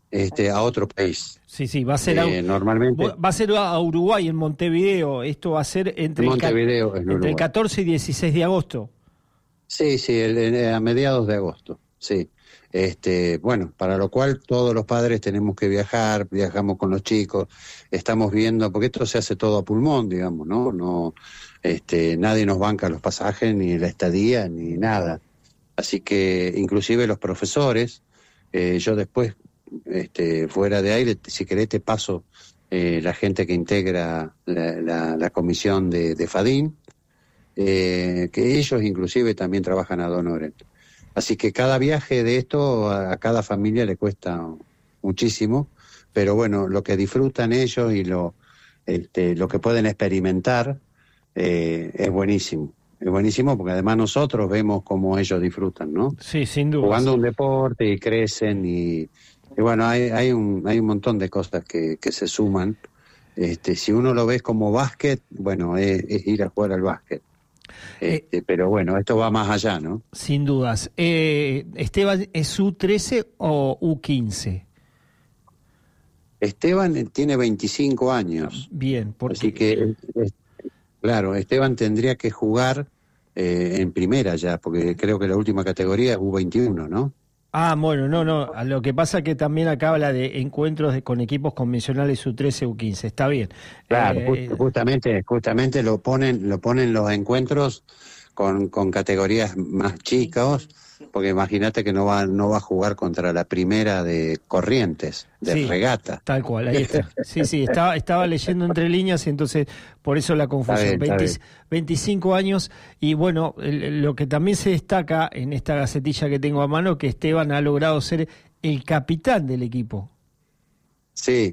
a otro país. Sí, va a ser normalmente va a ser a Uruguay, en Montevideo. Esto va a ser entre el 14 y 16 de agosto. Sí, a mediados de agosto, sí. Bueno, para lo cual todos los padres tenemos que viajamos con los chicos, estamos viendo, porque esto se hace todo a pulmón, digamos, ¿no? No, nadie nos banca los pasajes, ni la estadía, ni nada. Así que, inclusive los profesores, yo después, fuera de aire, si querés te paso la gente que integra la comisión de FADIN, que ellos inclusive también trabajan ad honorem. Así que cada viaje de esto a cada familia le cuesta muchísimo, pero bueno, lo que disfrutan ellos y lo que pueden experimentar es buenísimo. Es buenísimo porque además nosotros vemos cómo ellos disfrutan, ¿no? Sí, sin duda. Jugando un deporte y crecen y bueno, hay un montón de cosas que se suman. Si uno lo ve como básquet, bueno, es ir a jugar al básquet. Pero bueno, esto va más allá, ¿no? Sin dudas. Esteban, ¿es U13 o U15? Esteban tiene 25 años. Bien, así que, claro, Esteban tendría que jugar en primera ya, porque creo que la última categoría es U21, ¿no? Ah, bueno, no. Lo que pasa es que también acá habla de encuentros con equipos convencionales U13, U15. Está bien. Claro, justamente lo ponen los encuentros con categorías más chicas, porque imagínate que no va a jugar contra la primera de Corrientes, de regata. Tal cual, ahí está. Sí, estaba leyendo entre líneas y entonces por eso la confusión. 25 años y bueno, lo que también se destaca en esta gacetilla que tengo a mano, que Esteban ha logrado ser el capitán del equipo. Sí.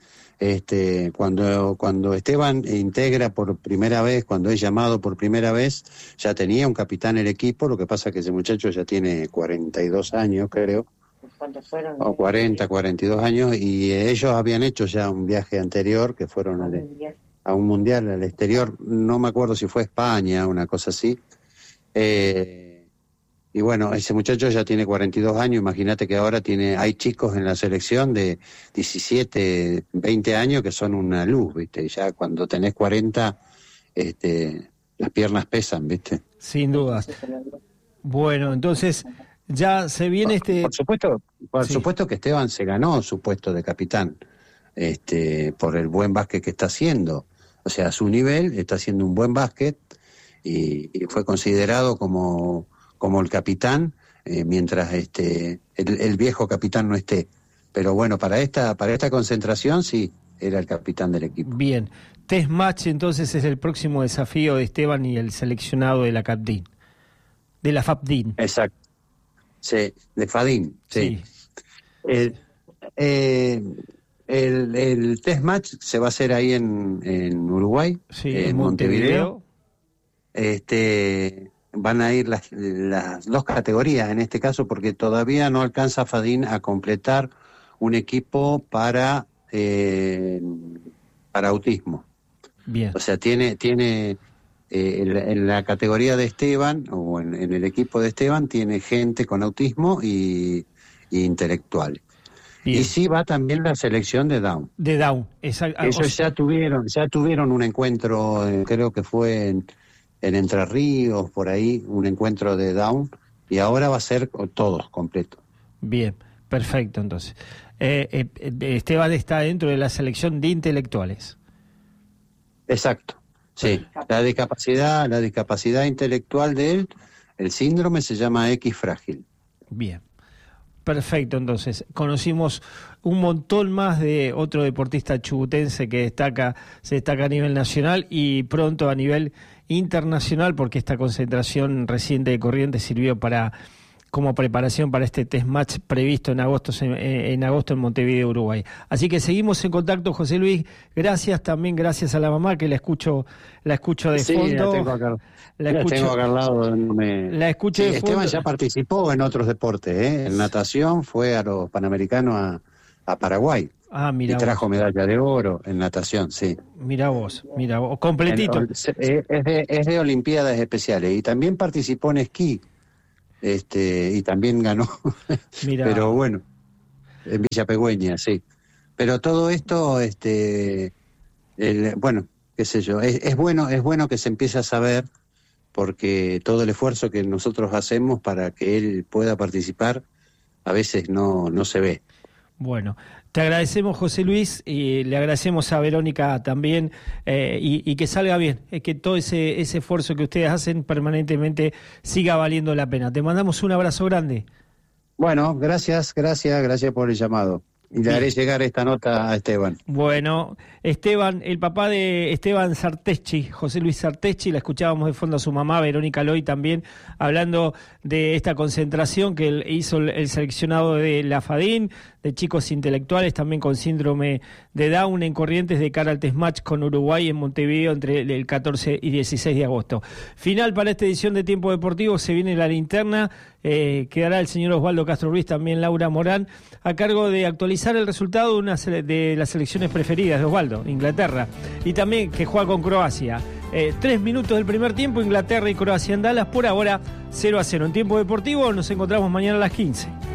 Cuando Esteban integra por primera vez, cuando es llamado por primera vez, ya tenía un capitán el equipo, lo que pasa es que ese muchacho ya tiene 42 años, creo, o 42 años, y ellos habían hecho ya un viaje anterior, que fueron a un mundial al exterior, no me acuerdo si fue España, una cosa así, y bueno, ese muchacho ya tiene 42 años, imagínate que ahora hay chicos en la selección de 17, 20 años que son una luz, ¿viste? Ya cuando tenés 40, las piernas pesan, ¿viste? Sin dudas. Bueno, entonces ya se viene Por supuesto que Esteban se ganó su puesto de capitán, por el buen básquet que está haciendo. O sea, a su nivel está haciendo un buen básquet y fue considerado como el capitán, mientras el viejo capitán no esté. Pero bueno, para esta concentración sí, era el capitán del equipo. Bien, test match entonces es el próximo desafío de Esteban y el seleccionado de la FADIN. De la FADIN. Exacto. Sí, de FADIN, sí. El test match se va a hacer ahí en Uruguay, en Montevideo. Van a ir las dos categorías en este caso, porque todavía no alcanza FADIN a completar un equipo para autismo. Bien. O sea, tiene en la categoría de Esteban, o en el equipo de Esteban, tiene gente con autismo y intelectuales. Bien. Y sí va también la selección de Down. De Down, exacto. Ellos ya tuvieron un encuentro, creo que fue en Entre Ríos, por ahí, un encuentro de Down, y ahora va a ser todos completos. Bien, perfecto, entonces. Esteban está dentro de la selección de intelectuales. Exacto, sí. La discapacidad intelectual de él, el síndrome se llama X frágil. Bien. Perfecto, entonces conocimos un montón más de otro deportista chubutense que se destaca a nivel nacional y pronto a nivel internacional, porque esta concentración reciente de Corrientes sirvió como preparación para este test match previsto en agosto en Montevideo, Uruguay. Así que seguimos en contacto, José Luis. Gracias, también gracias a la mamá que la escucho de fondo. Sí, la tengo acá. Tengo acá al lado. La escucho de fondo. Esteban ya participó en otros deportes, En natación fue a los Panamericanos a Paraguay. Ah, mira. Y trajo medalla de oro en natación, sí. Mira vos, completito. Es de Olimpiadas Especiales y también participó en esquí. Y también ganó. Pero bueno. En Villa Pegüeña, sí. Pero todo esto, bueno, qué sé yo, es bueno que se empiece a saber, porque todo el esfuerzo que nosotros hacemos para que él pueda participar a veces no se ve. Bueno, te agradecemos, José Luis, y le agradecemos a Verónica también, y que salga bien, que todo ese esfuerzo que ustedes hacen permanentemente siga valiendo la pena. Te mandamos un abrazo grande. Bueno, gracias por el llamado. Y le haré llegar esta nota a Esteban. Bueno, Esteban, el papá de Esteban Sarteschi, José Luis Sarteschi, la escuchábamos de fondo a su mamá, Verónica Loy, también hablando de esta concentración que hizo el seleccionado de la FADIN, de chicos intelectuales, también con síndrome de Down, en Corrientes, de cara al test match con Uruguay en Montevideo entre el 14 y 16 de agosto. Final para esta edición de Tiempo Deportivo, se viene la linterna, quedará el señor Osvaldo Castro Ruiz, también Laura Morán, a cargo de actualizar el resultado de las selecciones preferidas de Osvaldo, Inglaterra, y también que juega con Croacia. 3 minutos del primer tiempo, Inglaterra y Croacia en Dallas, por ahora 0-0. En Tiempo Deportivo nos encontramos mañana a las 15.